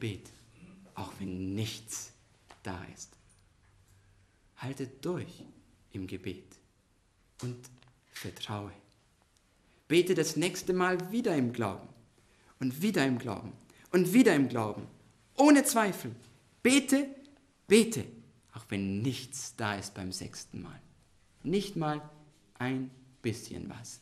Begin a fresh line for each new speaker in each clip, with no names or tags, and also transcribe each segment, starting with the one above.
Gebet, auch wenn nichts da ist. Halte durch im Gebet und vertraue. Bete das nächste Mal wieder im Glauben und wieder im Glauben und wieder im Glauben, ohne Zweifel. Bete, bete, auch wenn nichts da ist beim 6. Mal. Nicht mal ein bisschen was.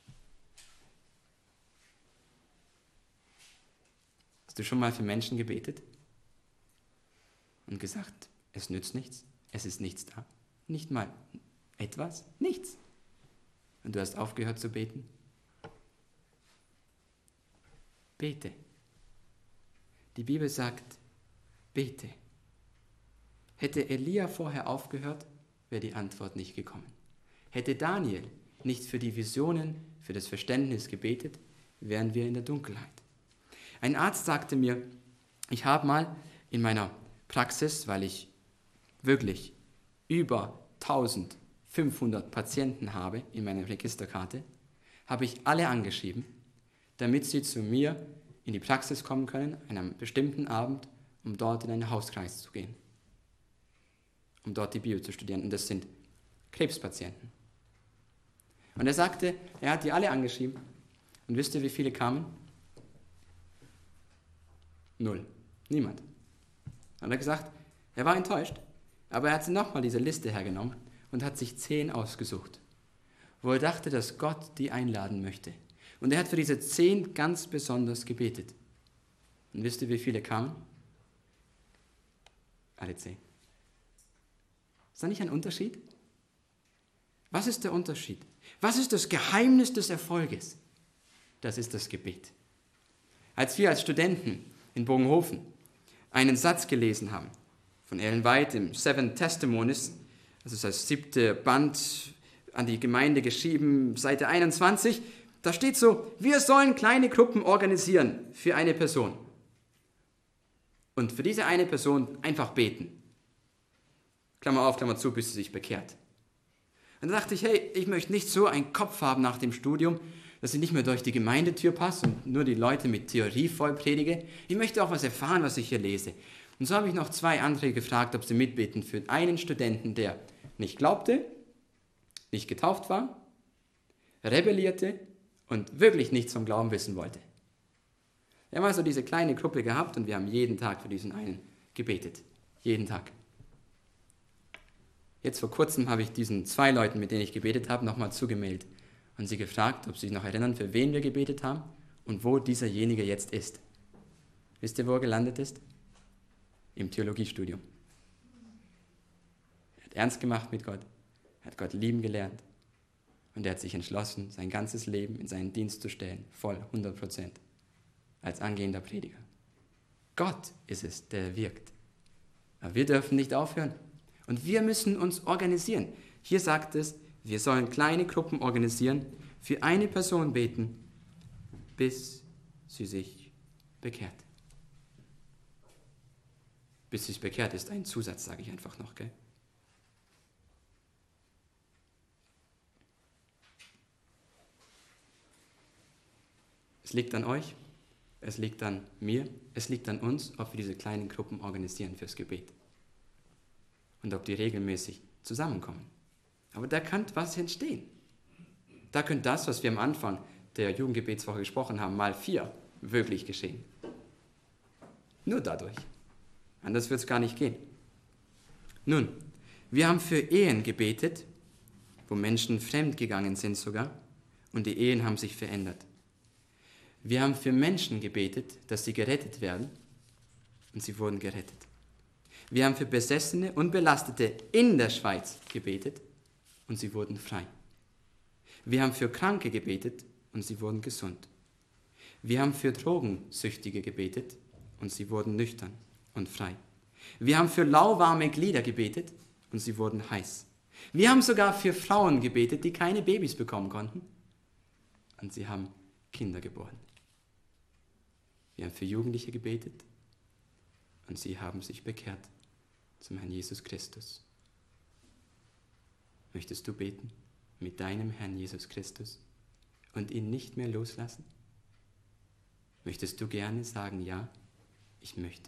Hast du schon mal für Menschen gebetet und gesagt, es nützt nichts, es ist nichts da? Nicht mal etwas, nichts. Und du hast aufgehört zu beten? Bete. Die Bibel sagt, bete. Hätte Elia vorher aufgehört, wäre die Antwort nicht gekommen. Hätte Daniel nicht für die Visionen, für das Verständnis gebetet, wären wir in der Dunkelheit. Ein Arzt sagte mir, ich habe mal in meiner Praxis, weil ich wirklich über 1500 Patienten habe in meiner Registerkarte, habe ich alle angeschrieben, damit sie zu mir in die Praxis kommen können, an einem bestimmten Abend, um dort in einen Hauskreis zu gehen, um dort die Bibel zu studieren. Und das sind Krebspatienten. Und er sagte, er hat die alle angeschrieben. Und wisst ihr, wie viele kamen? 0. Niemand. Hat er gesagt, er war enttäuscht, aber er hat nochmal diese Liste hergenommen und hat sich 10 ausgesucht, wo er dachte, dass Gott die einladen möchte. Und er hat für diese 10 ganz besonders gebetet. Und wisst ihr, wie viele kamen? Alle 10. Ist da nicht ein Unterschied? Was ist der Unterschied? Was ist das Geheimnis des Erfolges? Das ist das Gebet. Als wir als Studenten in Bogenhofen einen Satz gelesen haben von Ellen White im Seven Testimonies, das ist das 7. Band an die Gemeinde geschrieben, Seite 21, da steht so, wir sollen kleine Gruppen organisieren für eine Person. Und für diese eine Person einfach beten. Klammer auf, Klammer zu, bis sie sich bekehrt. Und da dachte ich, hey, ich möchte nicht so einen Kopf haben nach dem Studium, dass ich nicht mehr durch die Gemeindetür passe und nur die Leute mit Theorie voll predige. Ich möchte auch was erfahren, was ich hier lese. Und so habe ich noch 2 andere gefragt, ob sie mitbeten für einen Studenten, der nicht glaubte, nicht getauft war, rebellierte und wirklich nichts vom Glauben wissen wollte. Wir haben also diese kleine Gruppe gehabt und wir haben jeden Tag für diesen einen gebetet. Jeden Tag. Jetzt vor kurzem habe ich diesen 2 Leuten, mit denen ich gebetet habe, nochmal zugemeldet und sie gefragt, ob sie sich noch erinnern, für wen wir gebetet haben und wo dieserjenige jetzt ist. Wisst ihr, wo er gelandet ist? Im Theologiestudium. Er hat ernst gemacht mit Gott, er hat Gott lieben gelernt und er hat sich entschlossen, sein ganzes Leben in seinen Dienst zu stellen, voll, 100%, als angehender Prediger. Gott ist es, der wirkt. Aber wir dürfen nicht aufhören. Und wir müssen uns organisieren. Hier sagt es, wir sollen kleine Gruppen organisieren, für eine Person beten, bis sie sich bekehrt. Bis sie sich bekehrt ist ein Zusatz, sage ich einfach noch, gell? Es liegt an euch, es liegt an mir, es liegt an uns, ob wir diese kleinen Gruppen organisieren fürs Gebet. Und ob die regelmäßig zusammenkommen. Aber da kann was entstehen. Da könnte das, was wir am Anfang der Jugendgebetswoche gesprochen haben, mal 4 wirklich geschehen. Nur dadurch. Anders wird es gar nicht gehen. Nun, wir haben für Ehen gebetet, wo Menschen fremdgegangen sind sogar, und die Ehen haben sich verändert. Wir haben für Menschen gebetet, dass sie gerettet werden, und sie wurden gerettet. Wir haben für Besessene und Belastete in der Schweiz gebetet und sie wurden frei. Wir haben für Kranke gebetet und sie wurden gesund. Wir haben für Drogensüchtige gebetet und sie wurden nüchtern und frei. Wir haben für lauwarme Glieder gebetet und sie wurden heiß. Wir haben sogar für Frauen gebetet, die keine Babys bekommen konnten und sie haben Kinder geboren. Wir haben für Jugendliche gebetet und sie haben sich bekehrt zum Herrn Jesus Christus. Möchtest du beten mit deinem Herrn Jesus Christus und ihn nicht mehr loslassen? Möchtest du gerne sagen, ja, ich möchte?